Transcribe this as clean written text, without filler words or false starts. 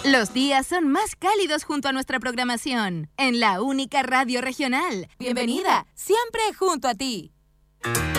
Los días son más cálidos junto a nuestra programación, en la única radio regional. Bienvenida, siempre junto a ti.